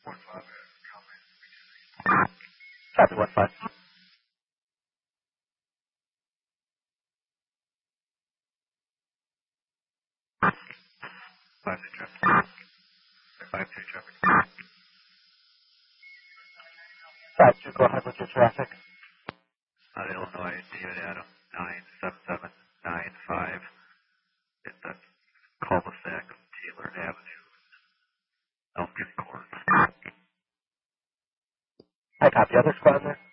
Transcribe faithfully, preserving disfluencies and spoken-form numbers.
Copy one five. Five two traffic. Five two traffic. Five two, go ahead with your traffic. Uh, Illinois, David Adam, nine seven seven nine five. It's that cul-de-sac of Taylor Avenue, Elkin Court. I copy. Other squad there?